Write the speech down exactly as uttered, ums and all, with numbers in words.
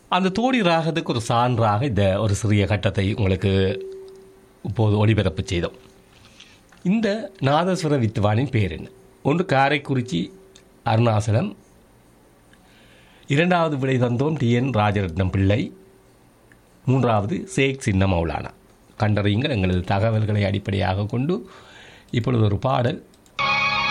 அந்த தோடி ராகத்துக்கு ஒரு சான்றாக இந்த ஒரு சிறிய கட்டத்தை உங்களுக்கு இப்போது ஒளிபரப்பு செய்தோம். இந்த நாதஸ்வர வித்வானின் பேர் என்ன? ஒன்று காரைக்குறிச்சி அருணாசலம், இரண்டாவது விடை தந்தோம் டி என் ராஜரத்னம் பிள்ளை, மூன்றாவது ஷேக் சின்ன மௌலானா. கண்டறியுங்கள். எங்களது தகவல்களை அடிப்படையாக கொண்டு இப்பொழுது ஒரு பாடல்